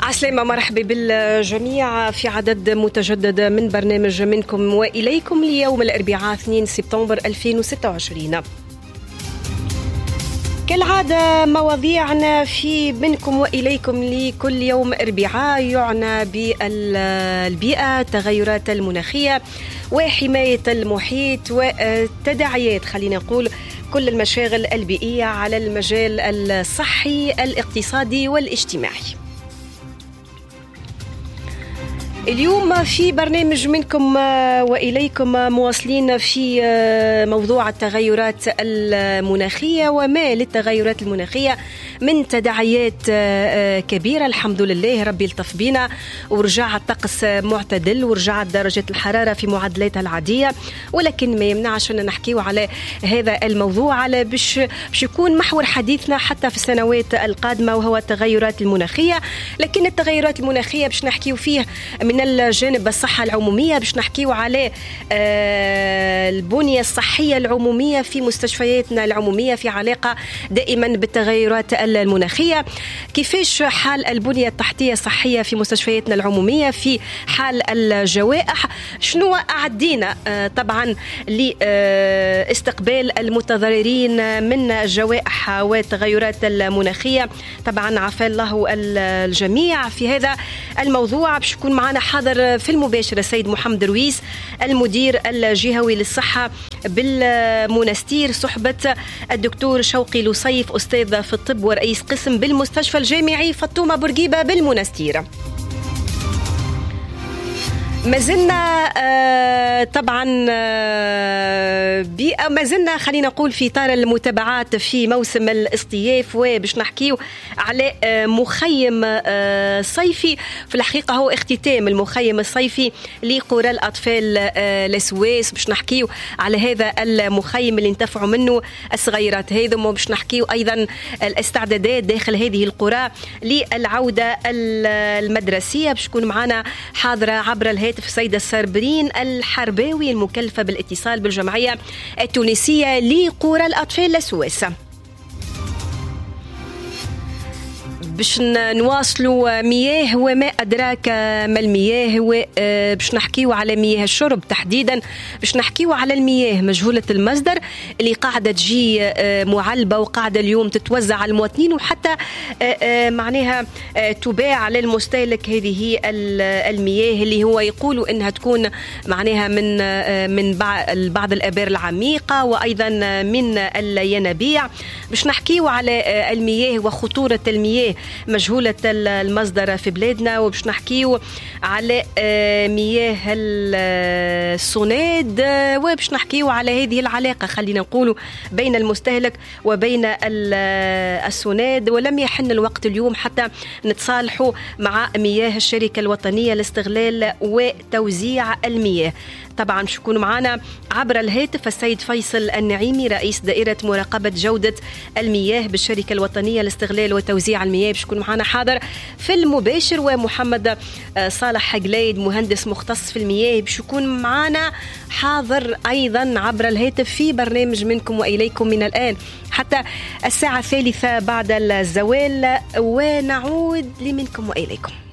عسلامة، مرحبا بالجميع في عدد متجدد من برنامج منكم وإليكم ليوم الأربعاء 2 سبتمبر 2026. كالعادة مواضيعنا في منكم وإليكم لكل يوم أربعاء يعنى بالبيئة، التغيرات المناخية وحماية المحيط والتداعيات، خلينا نقول كل المشاغل البيئية على المجال الصحي الاقتصادي والاجتماعي. اليوم في برنامج منكم وإليكم مواصلين في موضوع التغيرات المناخية وما للتغيرات المناخية من تداعيات كبيرة. الحمد لله ربي يلطف بينا ورجع الطقس معتدل ورجعت درجة الحرارة في معدلاتها العادية، ولكن ما يمنعش أن نحكيو على هذا الموضوع على باش يكون محور حديثنا حتى في السنوات القادمة، وهو التغيرات المناخية. لكن التغيرات المناخية باش نحكيو فيه من الجانب الصحة العمومية، باش نحكيو على البنية الصحية العمومية في مستشفياتنا العمومية في علاقة دائما بالتغيرات المناخية. كيفاش حال البنية التحتية الصحية في مستشفياتنا العمومية في حال الجوائح، شنو أعدينا طبعا لاستقبال المتضررين من الجوائح والتغيرات المناخية. طبعا عفا الله الجميع. في هذا الموضوع باش يكون معنا حاضر في المباشر السيد محمد رويس المدير الجهوي للصحة بالمنستير، صحبة الدكتور شوقي لصيف أستاذ في الطب ورئيس قسم بالمستشفى الجامعي فطومة بورقيبة بالمنستير. ما زلنا طبعا ما زلنا خلينا نقول في إطار المتابعات في موسم الاصطياف، وباش نحكيو على مخيم صيفي. في الحقيقة هو اختتام المخيم الصيفي لقرى الأطفال السويس. باش نحكيو على هذا المخيم اللي انتفعوا منه الصغيرات هذم، وباش نحكيو أيضا الاستعدادات داخل هذه القرى للعودة المدرسية. باش تكون معنا حاضرة عبر الهاتف السيدة سربرين الحرباوي المكلفة بالاتصال بالجمعية التونسية لقرى الأطفال السويس. باش نواصلوا مياه وما أدراك ما المياه، وباش نحكيوا على مياه الشرب تحديدا. باش نحكيوا على المياه مجهولة المصدر اللي قاعدة تجي معلبة وقاعدة اليوم تتوزع على المواطنين وحتى معناها تباع على المستهلك. هذه هي المياه اللي هو يقولوا انها تكون معناها من بعض الآبار العميقة وأيضا من الينابيع. باش نحكيوا على المياه وخطورة المياه مجهولة المصدر في بلادنا، وباش نحكيو على مياه الصناد، وباش نحكيو على هذه العلاقة خلينا نقولوا بين المستهلك وبين الصناد. ولم يحن الوقت اليوم حتى نتصالحوا مع مياه الشركة الوطنية لاستغلال وتوزيع المياه. طبعا باش يكون معنا عبر الهاتف السيد فيصل النعيمي رئيس دائرة مراقبة جودة المياه بالشركة الوطنية لاستغلال وتوزيع المياه، باش يكون معنا حاضر في المباشر. ومحمد صالح حقلايد مهندس مختص في المياه باش يكون معنا حاضر أيضا عبر الهاتف في برنامج منكم وإليكم من الآن حتى الساعة 3 بعد الزوال، ونعود لمنكم وإليكم.